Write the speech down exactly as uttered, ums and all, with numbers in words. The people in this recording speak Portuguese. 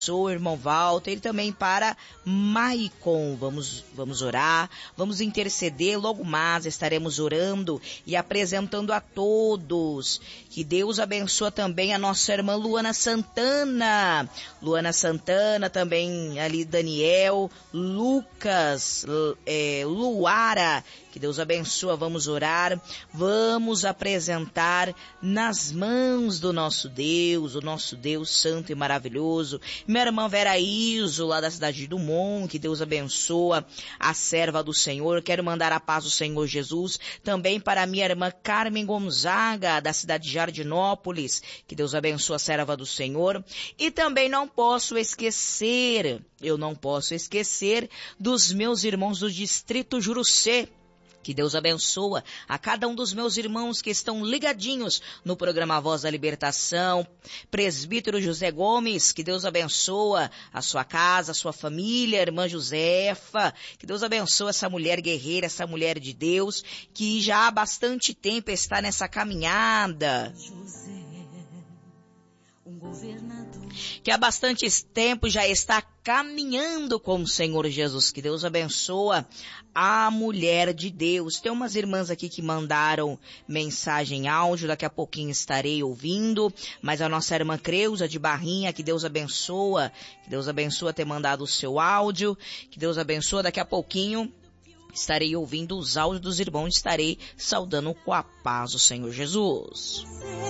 Sou irmão Walter e também para Maicon. Vamos, vamos orar, vamos interceder. Logo mais estaremos orando e apresentando a todos. Que Deus abençoe também a nossa irmã Luana Santana. Luana Santana, também ali Daniel, Lucas, é, Luara. Que Deus abençoe, vamos orar, vamos apresentar nas mãos do nosso Deus, o nosso Deus santo e maravilhoso. Minha irmã Vera Iso, lá da cidade de Dumont, que Deus abençoa, a serva do Senhor. Quero mandar a paz do Senhor Jesus também para a minha irmã Carmen Gonzaga, da cidade de Jardinópolis, que Deus abençoe a serva do Senhor. E também não posso esquecer, eu não posso esquecer dos meus irmãos do Distrito Jurucê. Que Deus abençoa a cada um dos meus irmãos que estão ligadinhos no programa Voz da Libertação. Presbítero José Gomes, que Deus abençoa a sua casa, a sua família, irmã Josefa. Que Deus abençoe essa mulher guerreira, essa mulher de Deus, que já há bastante tempo está nessa caminhada. Que há bastante tempo já está caminhando com o Senhor Jesus. Que Deus abençoa a mulher de Deus. Tem umas irmãs aqui que mandaram mensagem áudio, daqui a pouquinho estarei ouvindo, mas a nossa irmã Creuza de Barrinha, que Deus abençoa, que Deus abençoa ter mandado o seu áudio, que Deus abençoa, daqui a pouquinho estarei ouvindo os áudios dos irmãos, estarei saudando com a paz do Senhor Jesus.